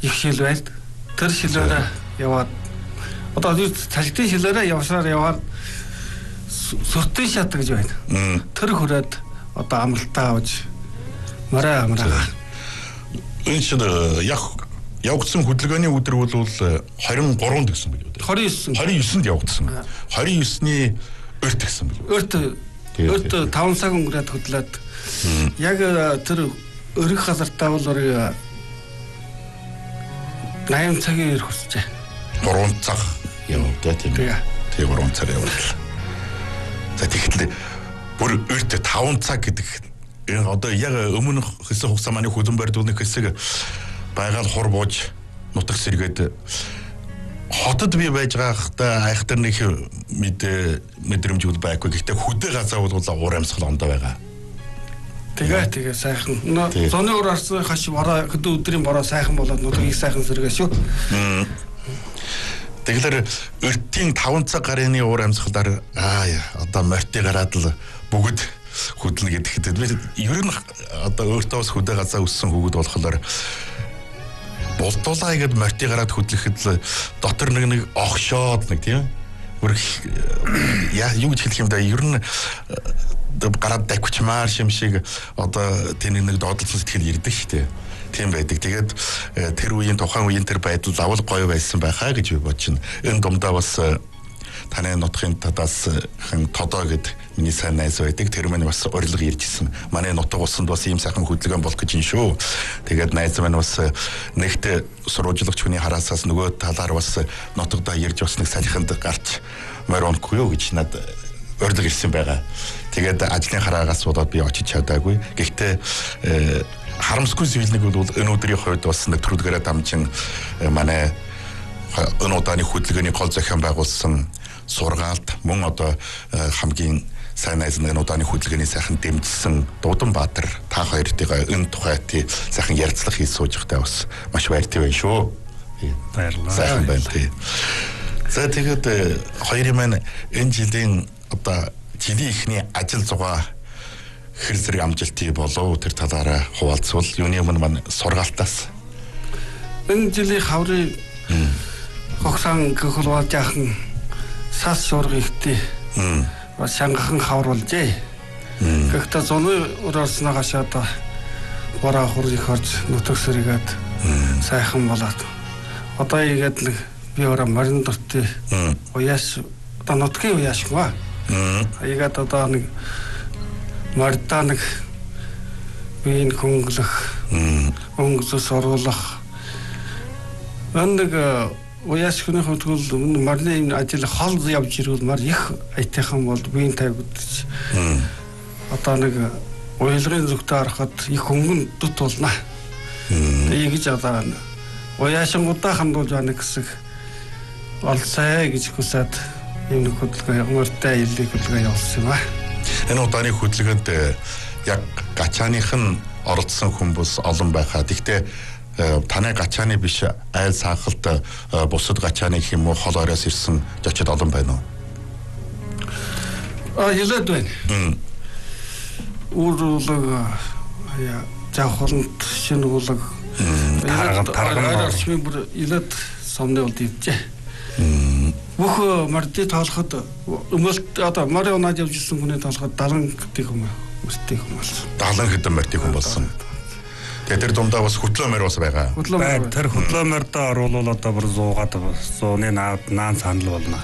их шил байна. Тэр шилээрээ яваад одоо цалжтын шилээрээ яваад сүртэн шат гэж байна. Тэр хүрээд одоо амралтаа авч мараа амраа. Энэ чинь явагдсан хөдөлгөөний өдөр бол 23-нд гэсэн байл үү? 29-нд явагдсан. 29-ний өрт гэсэн байл үү? Өрт 5 цаг өнгөрөөд хөдлөөд яг тэр өргөх газартаа бол 8 цагийн ирэх хүрчээ. 3 цаг явагдаа тийм үү? Тэгээ 3 цаг явууллаа. За тэгэхээр бүр өрт 5 цаг гэдэг энэ одоо яг өмнөх хэсэг хугацаа манай хөлбөмбөр барьдуулны хэсэг байгаал хур бууж нутаг сэргээд хотод би байж байгаахта айхтар нэг мэдрэмжүүд байхгүй. Гэхдээ хөдөө газар бол уур амьсгал ондоо байгаа. Тэгээ сайхан. Зоны уур арсан хаш бороо хөдөө өдрийн бороо сайхан болоод нутгийг сайхан сэргээ шүү. Тэгэхээр өртийн 5 цаг гарны уур амьсгалаар одоо морьтой гараад л бүгд хөдлөнө гэхэд би ер нь одоо өөртөө бас хөдөө газар өссөн хүүхэд болохоор болдуулаа гэд морьтой гараад хөдлөхэд л дотор нэг огшоод нэг тийм бүр юу гэж хэлэх юм да ер нь гараад давчмаар шимшиг одоо тэний нэг доодлсон сэтгэл ирдэг шүү дээ. Тийм байдаг. Тэгээд тэр үеийн тухайн үеийн тэр байдал лавл гоё байсан байхаа гэж би бодчихно. Энэ дундаа бас таны нутгийн татаас хэн тодоо гэд миний сайн найз байдаг. Тэр мань бас урилга иржсэн. Манай нутаг усанд бас ийм сайхан хөдөлгөөн болох гэж юм шүү. Тэгээд найз мань бас нэгт сурвалжлагч хүний хараасаас нөгөө талаар бас нутагда ирж бас нэг салхинд гарч морионгүй юу гэж надад урилга ирсэн байгаа. Тэгээд ажлын хараагаас болоод би очиж чадаагүй. Гэхдээ харамсгүй зүйл нэг бол энэ өдрийн хувьд бас нэг төрөлгөөрөө дамжин манай энэ удааны хөдөлгөөний гол зохион байгуулсан сургаалт мөн одоо хамгийн сайн найз нэг удааны хөдөлгөөний сайхан дэмжсэн Дуудан Баатар та хоёртойгоо энэ тухайд сайхан ярилцлага хийж сууж байхдаа бас маш баяртай байна шүү. Баярлалаа. Сайхан байна тий. За тэгээд хоёрын маань энэ жилийн одоо жилийн ихний ажил зугаа хэр зэрэг амжилттай болов тэр талаараа хуваалцвал юуны өмнө маань сургаалтаас энэ жилийн хаврын хогсан гөхөлвал жаахан сас шуурга ихтэй бас шангахан хавруулжээ. Гэхдээ зуны ураарснаа хашаад бороо хур их орж нутаг сэргээд сайхан болоод одоо игээд нэг би өөрөө морин дуртай уяаш одоо нутгийн уяашгүй. Игээд одоо нэг морьдоо нэг биеийг хөнгөлөх өнгөс оруулах нэг уяаш хүний хөтгөл морины ажил хол явж ирвэл мар их айтайхан бол биеийн тавьдч одоо нэг уялгын зүгтээ харахад их хөнгөн дут болно. Тэгээ гэж одоо уяашингуудаа хандуулж байгаа гэсэн олсай гэж хүсээд энэ хөдөлгөөн морьтой илийг хөдөлгөөн явуулсан юм аа. Энэ удааны хөдөлгөөнд яг гачааных нь оролцсон хүмүүс олон байхаа. Гэхдээ таны гачааны биш айл саахалт бусад гачааны гэх юм уу хол ороос ирсэн жочид олон байна уу? Ялаад байна. Uuрлаг жавхланд шинэ уулаг тарган бүр ялаад сомны улд ивжээ. Бүх морьдыг тоолоход өмөлт одоо морь унаад явж ирсэн хүний тоолоход 70 гэдэг хүмүүс мөртэй хүмүүс. 70 хэдэн морьтой хүн болсон. Тэгээд тэр дундаа бас хөтлөө морь бас байгаа. Тэр хөтлөө морьдоо оруулал одоо бүр 100-ны наан санал болно.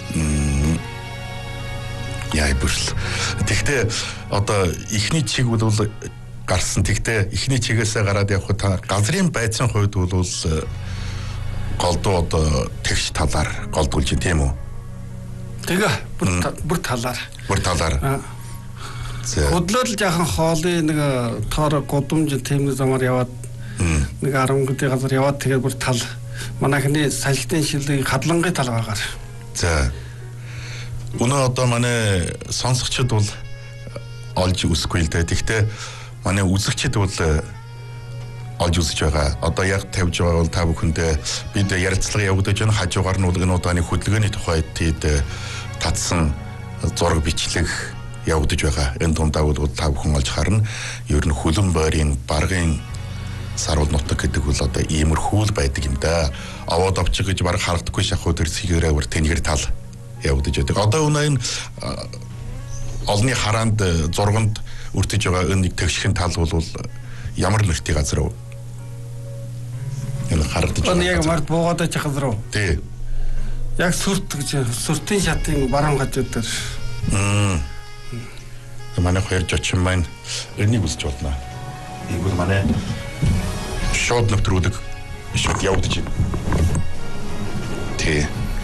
Яа бүрл. Тэгтээ одоо ихний чиг бол гарсан. Тэгтээ ихний чигээсээ гараад явхад газрын байцын хувьд бол голдуу одоо тэгш талаар голдуулж тийм үү? Тэгээ бүр талаар. Бүр талаар. Хөдлөл жаахан хоолын нэг тоор гудамж тийм замаар яваад нэг 10 гэдэ газар яваад тэгээд бүр тал манайхны салхитын шилийг хадлангын тал байгаагаар. За. Өнөө одоо манай сонсогчид бол олж үсэхгүй л дээ. Гэхдээ манай үзэгчид бол олж үзэж байгаа. Одоо яг тавьж байгаа бол та бүхэндээ бид ярилцлага явагдаж байна. Хажуугаар нь энэ удааны хөдөлгөөний тухайд татсан зураг бичлэг явагдаж байгаа. Энэ дундаа бол та бүхэн олж харна. Ер нь хөлбөмбөрийн баргын Саруул нутаг гэдэг бол одоо иймэрхүү л байдаг юм да. Аваад авчих гэж бараг харагдахгүй шахуу тэр цэгээрээ бүр тэнгэр тал явагдаж байдаг. Одоо энэ олны хараанд зурганд өртөж байгаа энэ тэгшхэн тал бол ямар нэртэй газар вэ? Энэ харагдаж байгаа. Яг мард буугаад байгаа газар уу? Тий. Яг сүрт гэж сүртийн шатын баруун хажууд дээр. Манай хоёр жочин маань энийг үзэж болно. Ийгүүр манай шууд нөтрүүдэг шууд явагдаж байна. Тий.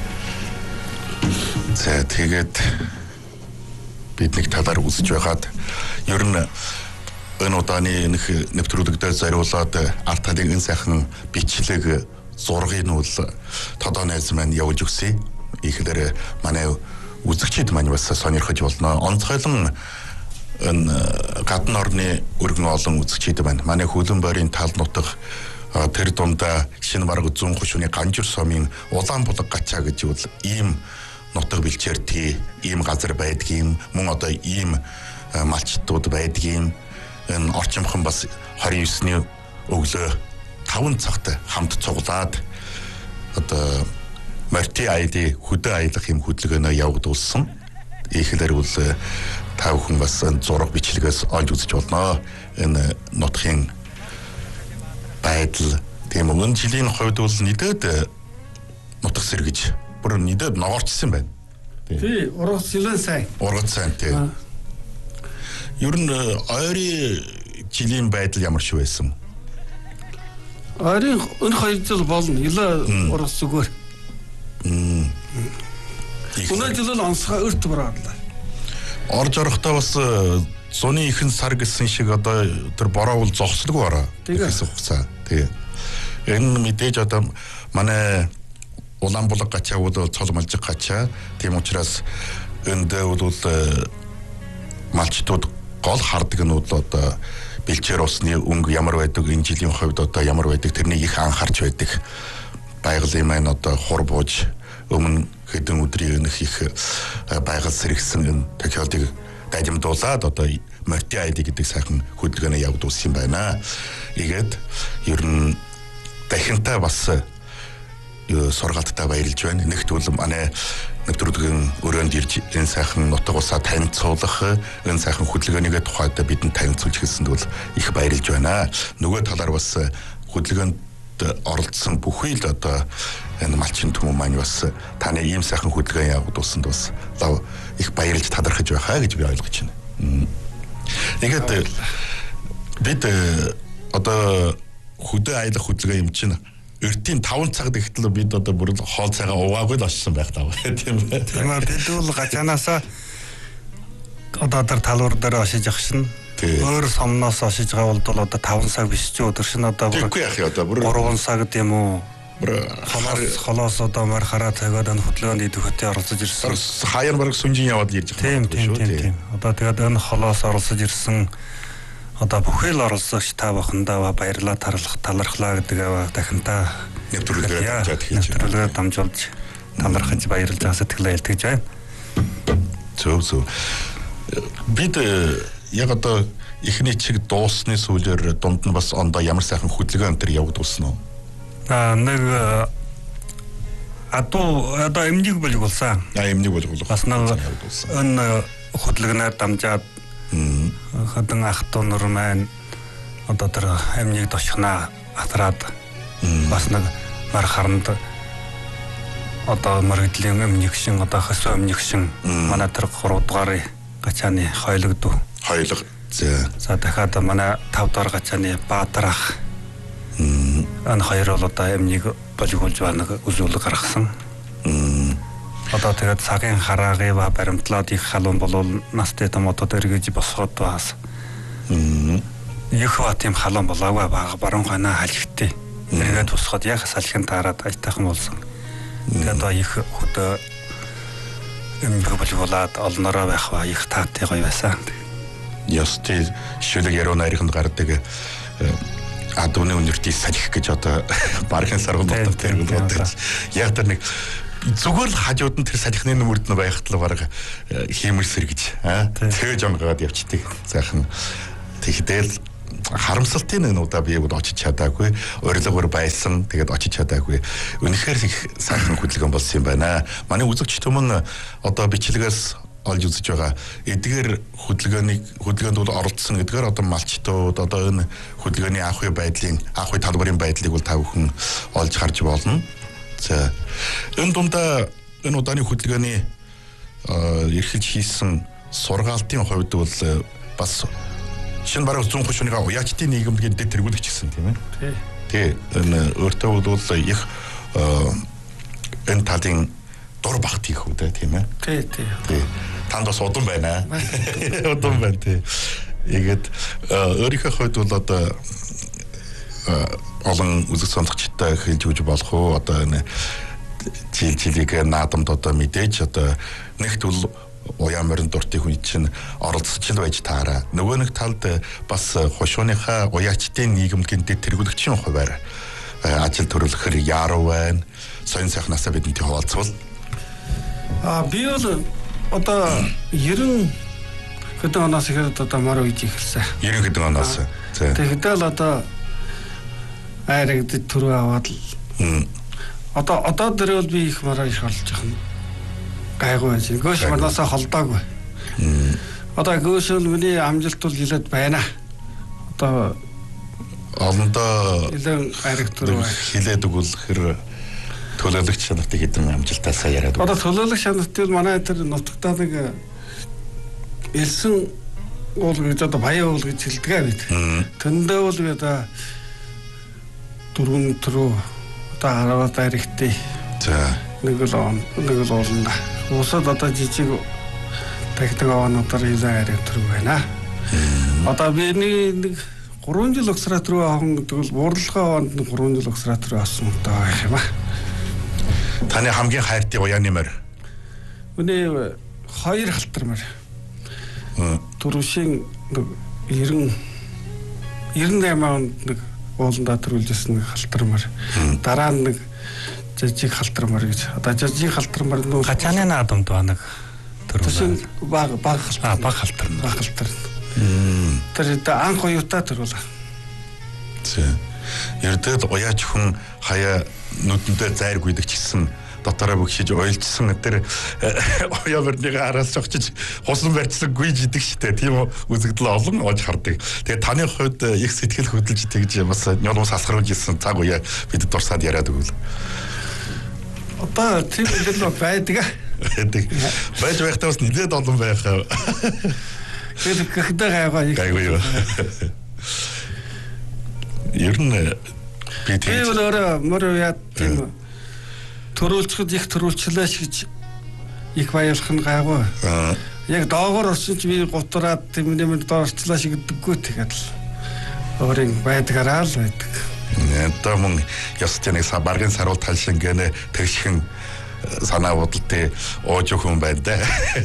За тэгээд бид нэг талаар үзэж байгаад ер нь энэ удааны нэвтрүүлэгдээ зориулаад арт талын энэ сайхан бичлэг зургийг нь бол тодоо найз маань явуулж өгсөн. Ихлээр манай үзэгчид маань бас сонирхож болно. Онцгойлон энэ гадны орны өргөн олон үзэгчид байна. Манай хөлөн бойрын тал нутаг тэр дундаа шинэ бараг зүүн хушууны Ганжир сумын Улаанбулаг гачаа гэж бол ийм нутаг бэлчээртэй ийм газар байдгийн мөн одоо ийм малчтууд байдгийн энэ орчимхон бас 29-ний өглөө 5 цагт хамт цуглаад одоо морти айлын хөдөө аялах юм хөдөлгөөнөө явагдуулсан. Ихлээр бол та бүхэн бас зураг бичлэгээс олж үзэж болно. Энэ нутгийн байдал тийм өмнө жилийн хувьд бол нийтэд нутаг сэргэж бүр нийтэд ногоорчсон байна. Тий, ургац жилэн сайн. Ургац сайн тий. Ер нь ойрын жилийн байдал ямар шиг байсан? Ойрын энэ 2 жил болно. Илээ ургац зүгээр. Өнөө жил онцгой өрт бороолаа. Орж орохдоо бас зуны ихэнх сар гэсэн шиг одоо тэр бороо бол зогслог бараа. Тэгээс хугацаа. Тэгээ. Энэ мэдээж одоо манай Улаанбулаг гачаа бол цол малжиг гачаа. Тийм учраас эндээ бол малчтууд гол хардаг нь бол одоо бэлчээр усны өнгө ямар байдаг, энэ жилийн хувьд одоо ямар байдаг тэрнийг их анхаарч байдаг. Байгалийн маань одоо хур бууж өмнө хэдэн өдрийн өмнөх их байгаль сэргсэн энэ тохиолдлыг дайдамдуулаад одоо морти айди гэдэг сайхан хөдөлгөөнөө явуулсан юм байна. Тэгээд ер нь дахинтаа бас сургаалттай баярлж байна. Нэгт бол манай нэвтрүүлгийн өрөөнд ирж энэ сайхан нутаг усаа танилцуулах, энэ сайхан хөдөлгөөнийг тухайд бидэнд танилцуулж хэлсэнд бол их баярлж байна. Нөгөө талаар бас хөдөлгөөнд оролцсон бүхий л одоо энэ малчин түмэн маань бас таны ийм сайхан хөдөлгөөн явуулсанд бас лав их баярлж талархаж байхаа гэж би ойлгож байна. Тэгээд бид одоо хөдөө аялах хөдөлгөөн юм чинь эртийн 5 цаг дэхтэл бид одоо бүр хоол цагаа уваагүй л очсон байх таа тийм ээ. Тийм ээ, бид бол гачаанасаа одоо тэр талуур дээр очиж явах шин. Өөр сомноос очиж байгаа бол одоо 5 цаг биш ч өдөр шин одоо бүр 3 цаг гэдэм үү. Холоос одоо мар хараа цагаад энэ хөдөлгөөнд идэвхтэй оролцож ирсэн. Хаяар бараг сүнжин яваад ирж байгаа шүү тийм. Одоо тэгээд энэ холоос оролцож ирсэн одоо бүхэл оролцогч та бохондоо баярлалаа талархлаа гэдэг дахинтаа нэвтрүүлгээр дамжуулж талархаж баярлж байгаа сэтгэлээ илтгэж байна. Зөв. Бид яг одоо эхний чиг дуусны сүүлээр дунд нь бас ондоо ямар сайхан хөдөлгөөн өнтер явагдуулсан уу? Нэг одоо эмнэг болгуулсан. Эмнэг болгуулсан. Бас нэг энэ хөдөлгөөнөөр дамжаад хатан ах トゥ нар маань одоо тэр эмнэг дошхнаа атраад бас нэг мар харанд одоо мөрөгдлийн эмнэг шин одоо хасуу эмнэг шин манай тэр 3 дугаар гачааны хойлогдов. Хойлог. За дахиад манай 5 дугаар гачааны Баатарах энэ хоёр бол одоо эмнэг болгуулж байна үзүүлэг гаргасан. Одоо тэгээд цагийн хараагийн баримтлаад их халуун болвол настай томоотод эргэж босгоод бас их тийм халуун болоогүй баруун ханаа халигтээ эргээд босгоод яг салхин таарад айтайхан болсон. Тэгээд одоо их хөдөө эмнэг болгуулаад олнороо байх ба их таатай гоё байсан. Ястэй шүлэг яруу найрханд гардаг адууны үнэртий салхих гэж одоо бархын саргал боддог тэр боддог. Яг тэр нэг зүгээр л хажууд нь тэр салхины нүмерд нь байхад л бараг хиймэрсэр гэж тэгэж онгоод явчихдээ. Сайхан тэгэхдэл харамсалтын энэ удаа би очиж чадаагүй, урилгаар байсан. Тэгээд очиж чадаагүй. Үнэхээр их сайхан хөдөлгөөн болсон юм байна. Манай үзэгч түмэн одоо бичлэгээс олж үзэж байгаа. Эдгээр хөдөлгөөнд бол оролцсон гэдгээр одоо малчтууд одоо энэ хөдөлгөөний анх үе талбарын байдлыг бол та бүхэн олж харж болно. За энэ дундаа энэ удааны хөдөлгөөний эрхэлж хийсэн сургаалтын хувьд бол бас шинэ бараг 100 хушууныга уяачдын нийгэмд дэд тэргүүлэгч гэсэн тийм ээ. Тий. Энэ өөртөө бол их энэ талын дур багт хийх үү тийм ээ. Тий. Танд бас удам байна. Удам байна тий. Тэгээд өөрийнхөө хувьд бол одоо олон үзэг сонсогчтой хэлж өгч болох уу одоо энэ жилийг наадамд одоо мэдээж одоо нэгт бол уян морин дуртай хүн чинь оролцож байж таараа. Нөгөө нэг талд бас хушууныхаа уяачдын нийгэмд тэргүүлэгчийн хуваар ажил төрөлхөр яруу байна. Соён сайхнасаа бидэнтэй хуваалцвал. Би бол одоо 90 хэдэн оноос ихэд одоо мар үйж ихэлсэн. 90 хэдэн оноос. Тэгэхдээ л одоо айрагдд төрөө аваад л одоо дээр бол би их мараа их олж байгаа юм. Гайгүй байж. Гөөш марнасаа холдоогүй. Одоо гөөш нь миний амжилт бол хилээд байна. Одоо олондоо айрагд төрөө хилээд өгүүлэхэр төлөөлөгч шаналтыг хэдэн амжилтаасаа яриад. Одоо төлөөлөгч шаналтыг манай тэр нутагтаа нэг элсэн уул гэж одоо баяа уул гэж хэлдэг аа бид. Тэндээ бол би одоо дөрвөн төрөө одоо 10 дайрагтээ. За нэг л уулна. Усад одоо жижиг тагтаг аваануудаар хилээ арай төрөв байна. Одоо би нэг 3 жил огсрат руу авах гэдэг бол урлагаа онд 3 жил огсрат руу авсан удаа байх юм аа. Таны хамгийн хайртай уяаны морь. Үний 2 халтар морь. Түрүүшийн 98 онд нэг ууландаа төрүүлжсэн нэг халтар морь. Дараа нь нэг жижиг халтар морь гэж. Одоо жижиг халтар морь нөө гачааны наадамд банаг төрүүлсэн баг халтар. Баг халтар. Тэр анх уютаа төрүүлээ. Тэ. Ердөөд уяач хүн хаяа нүдэндээ зайр гүйдэгчсэн дотороо бүгшиж ойлцсон тэр уяа морьныг араас зогчиж хусан барьцсан гүйж идэг штэ тийм үзэгдэл олон олж хардаг. Тэгээ таны хувьд их сэтгэл хөдлөж тэгж бас нёнос асгаруулж ирсэн цаг уяа бид дурсаад яриад өгвөл. Одоо тийм л байдаг. Байж байхдаа бас нэлээд олон байх. Гэхдээ гайгүй юу. Ер нь би тийм өөрөө мөр яа тийм төрүүлчихэд их төрүүлчлээ гэж их баярлах нь гайгүй. Яг доогоор орсон чи би гутраад тийм нэмэр доорчлаа шиг гэдэггүй тэгээд л өөрийн байдгаараа л байдаг. Одоо мөн ёс тэнэг баргын саруул талшин гэнэ тэгшхэн санаа бодолтой ууж хүн байна да.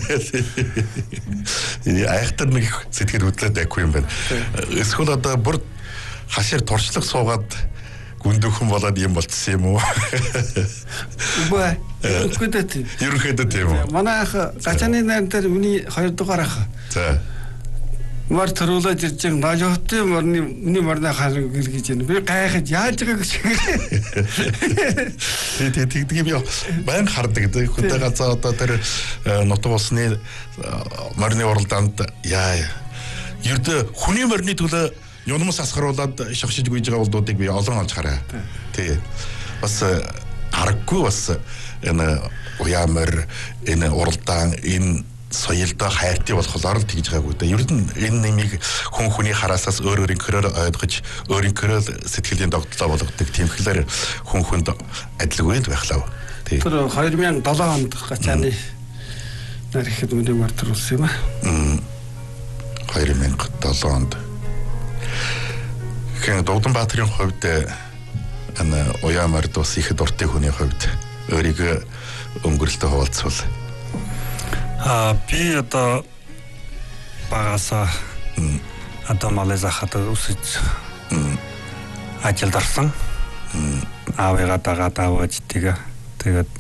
Айхтар нэг сэтгэл хөдлөлт байхгүй юм байна. Эсвэл одоо бүр хашир туршлах суугаад гүндөхөн болоод юм болчихсон юм уу? Үгүй ээ. Ерөнхийдөө тийм үү. Манай ах гачааны найр дээр миний 2 дугаар ах. За. Мар төрүүлээд ирж байгаа ножохтой миний марна хаан гэлгэж байна. Би гайхаж яаж байгааг гэж. Тэгдэг юм байн хардаг. Хөдөө газаа одоо тэр нутаг усны марны уралдаанд яа. Ердөө хүний марны төлөө юунаас асгаруулад шахшиж гүйж байгаа болдуудыг би олон олж хараа. Тий. Бас аргагүй бас энэ уяамар энэ уралдаан энэ соёлдоо хайртай болохоор л тэгж байгаагүй да. Ер нь энэ нэмийг хүн хүний хараасаас өөрийн körөөр ойлгож өөрийн körөөр сэтгэлийн догтлоо болгодог. Тэмхлээр хүн хүнд адилгүй л байхлаа. Тий. Тэр 2007 онд гачааны нар ихэд үний мар төрүүлсэн юм аа. 2007 онд. Хэн Догдонбаатарын хувьд энэ уяамар дус их дуртай хүний хувьд өөрийгөө өнгөрөлтөд хуваалцвал би одоо багасаа одоо Малайзахад үсэж ажилд орсон. Аавыгаа дагаад аваад тэгээд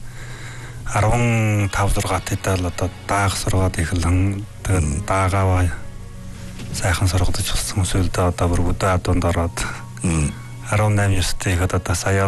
15 6 тэтэл одоо даах сургаад эхлэн тэгээд даагаваа сайхан сургалтж болсон сүлдээ одоо бүр өдөө адуунд ороод 18 9-т ихэд одоо сая